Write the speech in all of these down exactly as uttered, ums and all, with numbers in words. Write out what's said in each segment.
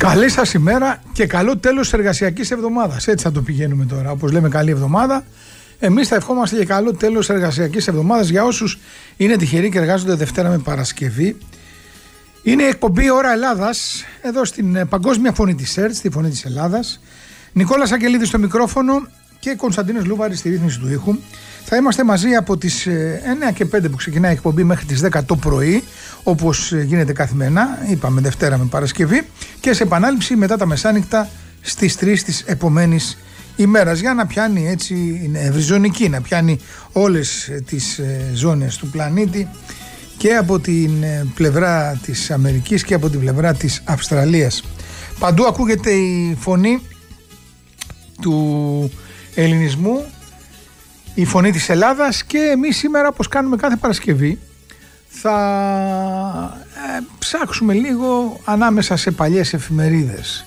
Καλή σας ημέρα και καλό τέλος εργασιακής εβδομάδας. Έτσι θα το πηγαίνουμε τώρα. Όπως λέμε, καλή εβδομάδα. Εμείς θα ευχόμαστε και καλό τέλος εργασιακής εβδομάδας για όσους είναι τυχεροί και εργάζονται Δευτέρα με Παρασκευή. Είναι η εκπομπή Ώρα Ελλάδας εδώ στην Παγκόσμια Φωνή της ΕΡΤ, στη Φωνή της Ελλάδας. Νικόλας Αγγελίδης στο μικρόφωνο και Κωνσταντίνος Λούβαρης στη ρύθμιση του ήχου. Θα είμαστε μαζί από τις εννιά και πέντε που ξεκινάει η εκπομπή μέχρι τις δέκα το πρωί, όπως γίνεται καθημερινά, είπαμε Δευτέρα με Παρασκευή, και σε επανάληψη μετά τα μεσάνυχτα στις τρεις της επομένης ημέρας, για να πιάνει έτσι, είναι ευρυζωνική, να πιάνει όλες τις ζώνες του πλανήτη και από την πλευρά της Αμερικής και από την πλευρά της Αυστραλίας. Παντού ακούγεται η φωνή του ελληνισμού, η φωνή της Ελλάδας, και εμείς σήμερα, όπως κάνουμε κάθε Παρασκευή, θα ε, ψάξουμε λίγο ανάμεσα σε παλιές εφημερίδες.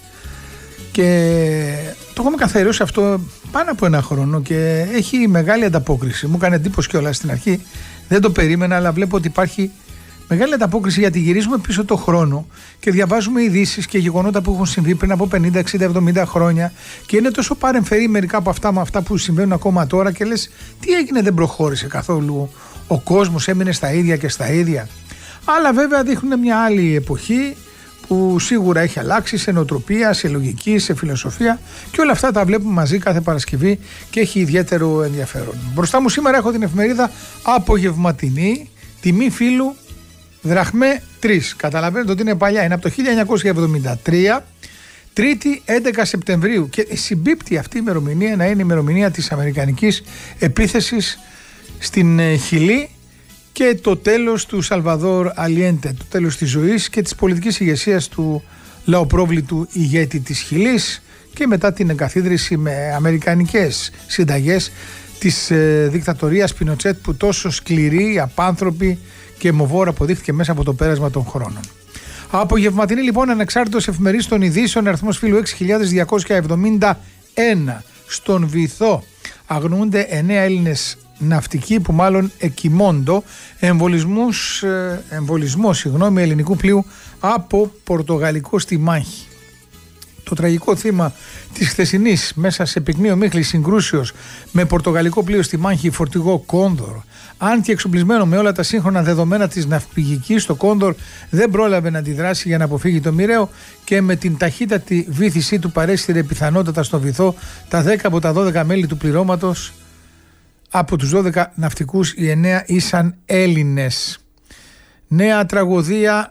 Και το έχουμε καθαρίσει αυτό πάνω από ένα χρόνο και έχει μεγάλη ανταπόκριση. Μου έκανε εντύπωση κιόλας στην αρχή, δεν το περίμενα, αλλά βλέπω ότι υπάρχει μεγάλη ανταπόκριση, γιατί γυρίζουμε πίσω το χρόνο και διαβάζουμε ειδήσεις και γεγονότα που έχουν συμβεί πριν από πενήντα, εξήντα, εβδομήντα χρόνια, και είναι τόσο παρεμφερή μερικά από αυτά με αυτά που συμβαίνουν ακόμα τώρα, και λες τι έγινε, δεν προχώρησε καθόλου ο κόσμος, έμεινε στα ίδια και στα ίδια. Αλλά βέβαια δείχνουν μια άλλη εποχή που σίγουρα έχει αλλάξει σε νοοτροπία, σε λογική, σε φιλοσοφία, και όλα αυτά τα βλέπουμε μαζί κάθε Παρασκευή και έχει ιδιαίτερο ενδιαφέρον. Μπροστά μου σήμερα έχω την εφημερίδα Απογευματινή, τιμή φύλου δραχμέ τρία. Καταλαβαίνετε ότι είναι παλιά, είναι από το χίλια εννιακόσια εβδομήντα τρία, Τρίτη έντεκα Σεπτεμβρίου, και συμπίπτει αυτή η ημερομηνία να είναι η ημερομηνία της αμερικανικής επίθεσης στην Χιλή και το τέλος του Σαλβαδόρ Αλιέντε, το τέλος της ζωής και της πολιτικής ηγεσίας του λαοπρόβλητου ηγέτη της Χιλής, και μετά την εγκαθίδρυση με αμερικανικές συνταγές της ε, δικτατορίας Πινοτσέτ, που τόσο σκληρή, απάνθρωπη και αιμοβόρα αποδείχθηκε μέσα από το πέρασμα των χρόνων. Απογευματινή λοιπόν, ανεξάρτητος εφημερίδης των ειδήσεων, αριθμός φύλου έξι χιλιάδες διακόσια εβδομήντα ένα. Στον βυθό αγνοούνται εννέα Έλληνες ναυτικοί που μάλλον εκοιμώντο εμβολισμούς, εμβολισμό συγγνώμη, ελληνικού πλοίου από πορτογαλικό στη μάχη. Το τραγικό θύμα της χθεσινής μέσα σε πυκνή ομίχλη συγκρούσεως με πορτογαλικό πλοίο στη μάχη, φορτηγό Κόνδορ, αν και εξοπλισμένο με όλα τα σύγχρονα δεδομένα της ναυπηγικής, το Κόνδορ δεν πρόλαβε να αντιδράσει για να αποφύγει το μοιραίο, και με την ταχύτατη βύθισή του παρέσυρε πιθανότατα στο βυθό τα δέκα από τα δώδεκα μέλη του πληρώματος. Από τους δώδεκα ναυτικούς οι εννέα ήσαν Έλληνες. Νέα τραγωδία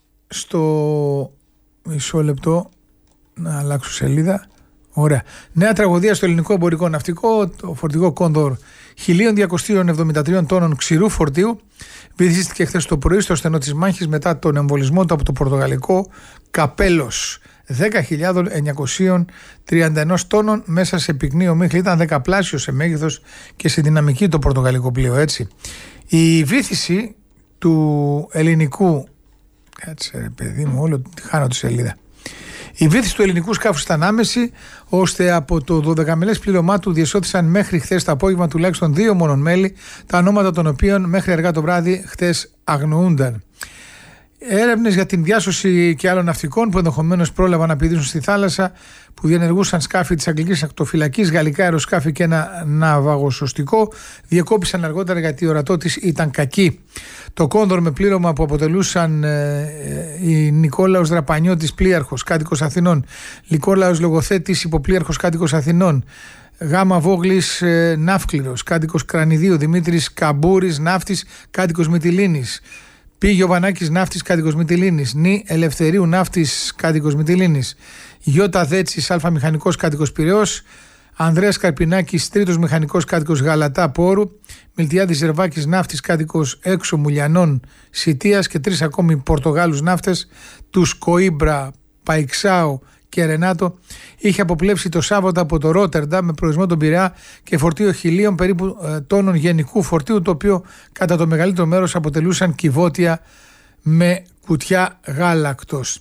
στο... μισό λεπτό να αλλάξω σελίδα. Ωραία. Νέα τραγωδία στο ελληνικό εμπορικό ναυτικό. Το φορτηγό Κόνδορ χίλια διακόσια εβδομήντα τρία τόνων ξηρού φορτίου βυθίστηκε χθες το πρωί στο στενό της μάχης μετά τον εμβολισμό του από το πορτογαλικό Καπέλος. δέκα χιλιάδες εννιακόσια τριάντα ένα τόνων μέσα σε πυκνή ομίχλη. Ήταν δεκαπλάσιο σε μέγεθος και σε δυναμική το πορτογαλικό πλοίο, έτσι. Η βύθιση του ελληνικού. Κάτσε ρε παιδί μου, όλο χάνω τη σελίδα. Η βύθιση του ελληνικού σκάφους ήταν άμεση, ώστε από το δωδεκαμελές πλήρωμά του διεσώθησαν μέχρι χθες το απόγευμα τουλάχιστον δύο μόνον μέλη, τα ονόματα των οποίων μέχρι αργά το βράδυ χθες αγνοούνταν. Έρευνες για την διάσωση και άλλων ναυτικών που ενδεχομένως πρόλαβαν να πηδήσουν στη θάλασσα, που διενεργούσαν σκάφη της Αγγλικής Ακτοφυλακής, γαλλικά αεροσκάφη και ένα ναυαγοσωστικό, διεκόπησαν αργότερα γιατί η ορατότης ήταν κακή. Το Κόνδορ με πλήρωμα που αποτελούσαν ε, ε, η Νικόλαος Δραπανιώτης, πλοίαρχος, κάτοικος Αθηνών, Νικόλαος Λογοθέτης, υποπλοίαρχος, κάτοικος Αθηνών, Γάμα Βόγλης ε, Ναύκληρος, κάτοικος Κρανιδίου, Δημήτρης Καμπούρης, ναύτης, κάτοικος Μυτιλήνης, Π. Γιωβανάκης, ναύτης, κάτοικος Μυτιλήνης, Νη Ελευθερίου, ναύτης, κάτοικος Μυτιλήνης, Γιώτα Δέτσης, Α μηχανικός, κάτοικος Πειραιώς, Ανδρέας Καρπινάκης, τρίτος μηχανικός, κάτοικος Γαλατά Πόρου, Μιλτιάδης Ζερβάκης, ναύτης, κάτοικος Έξω Μουλιανών Σιτίας, και τρεις ακόμη Πορτογάλους ναύτες, τους Κοίμπρα, Παϊξάου και Ρενάτο, είχε αποπλέψει το Σάββατο από το Ρότερντα με προορισμό τον Πειραιά και φορτίο χιλίων περίπου ε, τόνων γενικού φορτίου, το οποίο κατά το μεγαλύτερο μέρος αποτελούσαν κυβότια με κουτιά γάλακτος.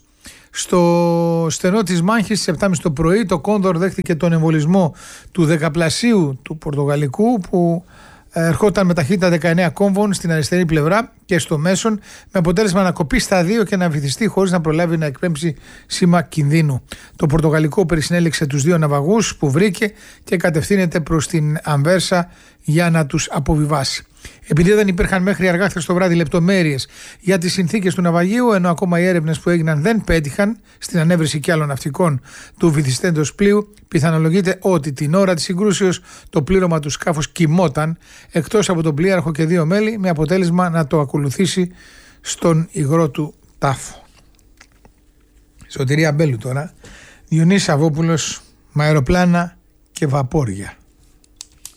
Στο στενό της μάχης στις επτά και μισή το πρωί το Κόνδορ δέχτηκε τον εμβολισμό του δεκαπλασίου του πορτογαλικού, που ερχόταν με ταχύτητα δεκαεννέα κόμβων στην αριστερή πλευρά και στο μέσον, με αποτέλεσμα να κοπεί στα δύο και να βυθιστεί χωρίς να προλάβει να εκπέμψει σήμα κινδύνου. Το πορτογαλικό περισυνέλεξε τους δύο ναυαγούς που βρήκε και κατευθύνεται προς την Αμβέρσα για να τους αποβιβάσει. Επειδή δεν υπήρχαν μέχρι αργά χθες το βράδυ λεπτομέρειες για τις συνθήκες του ναυαγίου, ενώ ακόμα οι έρευνες που έγιναν δεν πέτυχαν στην ανέβρεση και άλλων ναυτικών του βυθιστέντος πλοίου, πιθανολογείται ότι την ώρα της συγκρούσεως το πλήρωμα του σκάφους κοιμόταν εκτός από τον πλοίαρχο και δύο μέλη, με αποτέλεσμα να το ακολουθήσει στον υγρό του τάφο. Σωτηρία Μπέλου τώρα. Διονύσης Σαββόπουλος με αεροπλάνα και βαπόρια.